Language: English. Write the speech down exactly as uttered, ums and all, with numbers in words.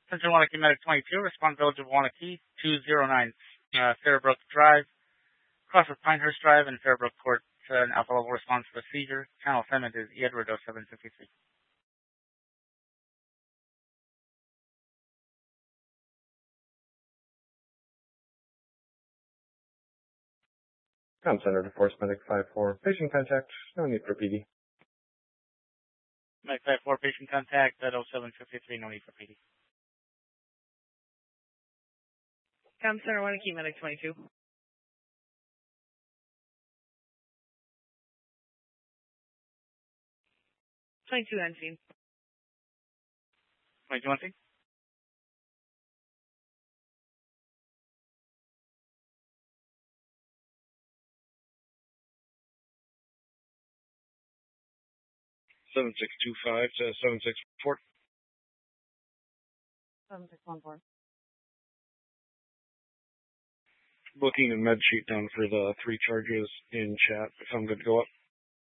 Central Wanakee Medic twenty-two, respond Village of Wanakee, two oh nine uh, Fairbrook Drive, cross of Pinehurst Drive and Fairbrook Court, uh, an alpha level response for seizure. Channel assignment is E. Edward oh seven fifty-three. Com Center to Force Medic five four, patient contact, no need for P D. Medic five four, patient contact at oh seven fifty-three, no need for P D. Com Center Wanakee Medic twenty-two. twenty-two on scene. twenty-two on scene? seven six two five to seven six four. seven six one four. Looking a med sheet down for the three charges in chat, if I'm good to go up.